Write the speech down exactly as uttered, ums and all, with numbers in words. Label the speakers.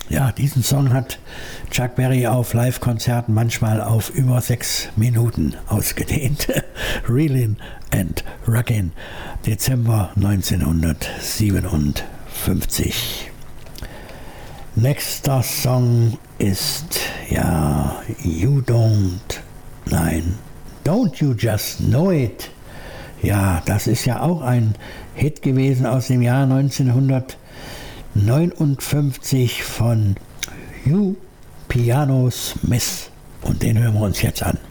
Speaker 1: Ja, diesen Song hat Chuck Berry auf Live-Konzerten manchmal auf über sechs Minuten ausgedehnt. Reelin' and Rockin', Dezember neunzehnhundertsiebenundfünfzig. Nächster Song ist, ja, You Don't, nein, Don't You Just Know It. Ja, das ist ja auch ein Hit gewesen aus dem Jahr neunzehnhundertneunundfünfzig von Hugh Piano Smith. Und den hören wir uns jetzt an.